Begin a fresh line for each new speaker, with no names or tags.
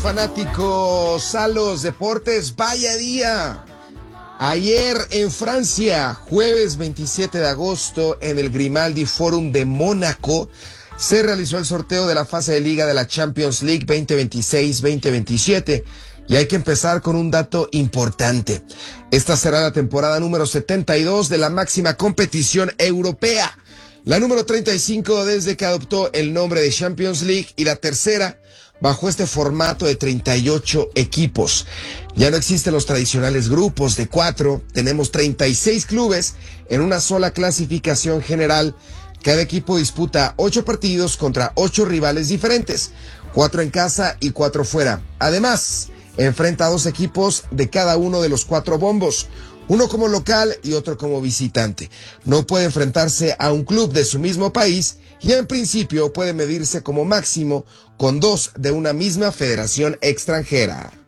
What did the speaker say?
Fanáticos a los deportes, vaya día. Ayer en Francia, jueves 27 de agosto, en el Grimaldi Forum de Mónaco, se realizó el sorteo de la fase de liga de la Champions League 2026-2027. Y hay que empezar con un dato importante. Esta será la temporada número 72 de la máxima competición europea. La número 35 desde que adoptó el nombre de Champions League y la tercera bajo este formato de 38 equipos. Ya no existen los tradicionales grupos de 4, tenemos 36 clubes en una sola clasificación general. Cada equipo disputa 8 partidos contra 8 rivales diferentes, 4 en casa y 4 fuera. Además, enfrenta a 2 equipos de cada uno de los 4 bombos, uno como local y otro como visitante. No puede enfrentarse a un club de su mismo país y en principio puede medirse como máximo con 2 de una misma federación extranjera.